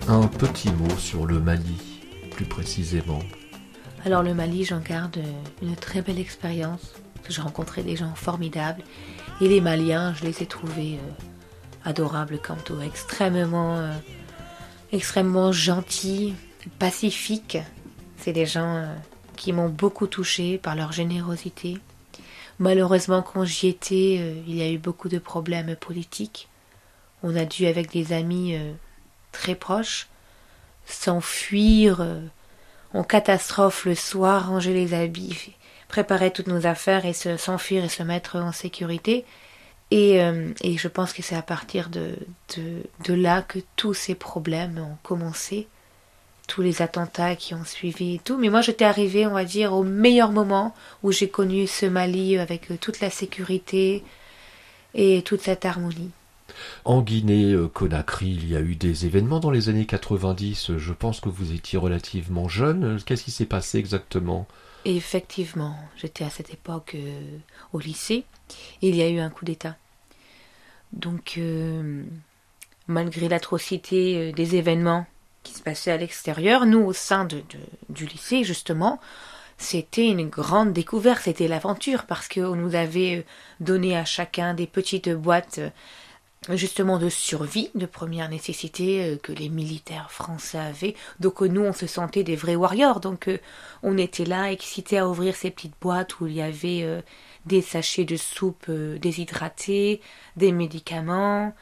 Un petit mot sur le Mali, plus précisément. Alors le Mali, j'en garde une très belle expérience. J'ai rencontré des gens formidables. Et les Maliens, je les ai trouvés adorables quant au extrêmement gentils, pacifiques. C'est des gens qui m'ont beaucoup touchée par leur générosité. Malheureusement, quand j'y étais, il y a eu beaucoup de problèmes politiques. On a dû, avec des amis très proches, s'enfuir en catastrophe le soir, ranger les habits, préparer toutes nos affaires et s'enfuir et se mettre en sécurité. Et je pense que c'est à partir de là que tous ces problèmes ont commencé, tous les attentats qui ont suivi et tout. Mais moi, j'étais arrivée, on va dire, au meilleur moment où j'ai connu ce Mali avec toute la sécurité et toute cette harmonie. En Guinée-Conakry, il y a eu des événements dans les années 90. Je pense que vous étiez relativement jeune. Qu'est-ce qui s'est passé exactement ? Et effectivement, j'étais à cette époque au lycée et il y a eu un coup d'État. Donc, malgré l'atrocité des événements qui se passaient à l'extérieur, nous, au sein du lycée, justement, c'était une grande découverte, c'était l'aventure, parce qu'on nous avait donné à chacun des petites boîtes justement de survie, de première nécessité que les militaires français avaient. Donc nous, on se sentait des vrais warriors. Donc on était là, excités à ouvrir ces petites boîtes où il y avait des sachets de soupe déshydratée, des médicaments,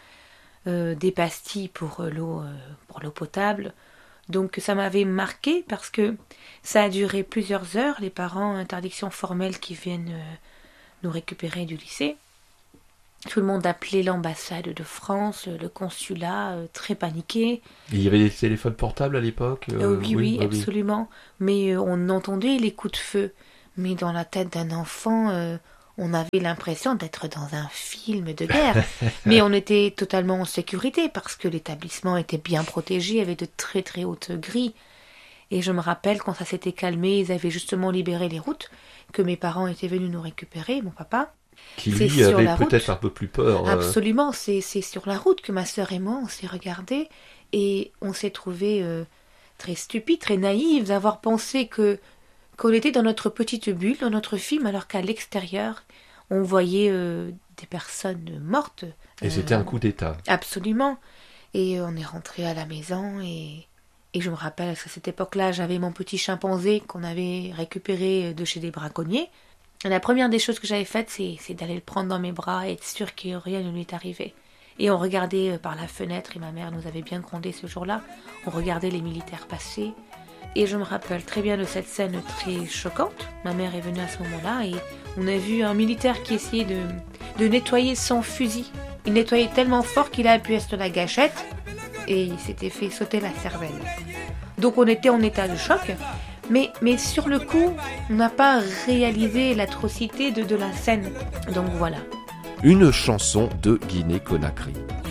des pastilles pour l'eau potable. Donc ça m'avait marqué parce que ça a duré plusieurs heures. Les parents, interdiction formelle qui viennent nous récupérer du lycée. Tout le monde appelait l'ambassade de France, le consulat, très paniqué. Il y avait des téléphones portables à l'époque oui, absolument. Mais on entendait les coups de feu. Mais dans la tête d'un enfant, on avait l'impression d'être dans un film de guerre. Mais on était totalement en sécurité parce que l'établissement était bien protégé, il y avait de très très hautes grilles. Et je me rappelle, quand ça s'était calmé, ils avaient justement libéré les routes, que mes parents étaient venus nous récupérer, mon papa. Qui lui avait peut-être un peu plus peur. Absolument, c'est sur la route que ma sœur et moi, on s'est regardés et on s'est trouvés très stupides, très naïfs, d'avoir pensé qu'on était dans notre petite bulle, dans notre film, alors qu'à l'extérieur, on voyait des personnes mortes. Et c'était un coup d'État. Absolument. Et on est rentré à la maison et je me rappelle qu'à cette époque-là, j'avais mon petit chimpanzé qu'on avait récupéré de chez des braconniers. La première des choses que j'avais faites, c'est d'aller le prendre dans mes bras et être sûre que rien ne lui est arrivé. Et on regardait par la fenêtre, et ma mère nous avait bien grondé ce jour-là, on regardait les militaires passer. Et je me rappelle très bien de cette scène très choquante. Ma mère est venue à ce moment-là et on a vu un militaire qui essayait de nettoyer son fusil. Il nettoyait tellement fort qu'il a appuyé sur la gâchette et il s'était fait sauter la cervelle. Donc on était en état de choc. Mais sur le coup, on n'a pas réalisé l'atrocité de la scène. Donc voilà. Une chanson de Guinée-Conakry.